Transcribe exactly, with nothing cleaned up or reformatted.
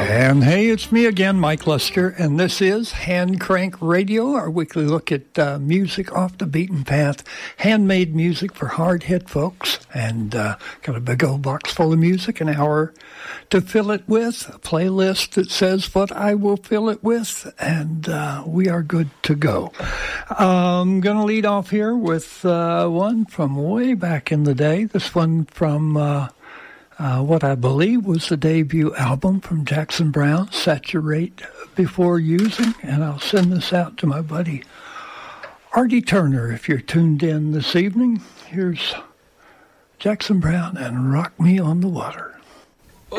And hey, it's me again, Mike Lester, and this is Hand Crank Radio, our weekly look at uh, music off the beaten path, handmade music for hard-hit folks, and uh, got a big old box full of music, an hour to fill it with, a playlist that says what I will fill it with, and uh, we are good to go. I'm going to lead off here with uh, one from way back in the day, this one from... Uh, Uh, what I believe was the debut album from Jackson Browne, Saturate Before Using, and I'll send this out to my buddy Artie Turner if you're tuned in this evening. Here's Jackson Browne and Rock Me on the Water.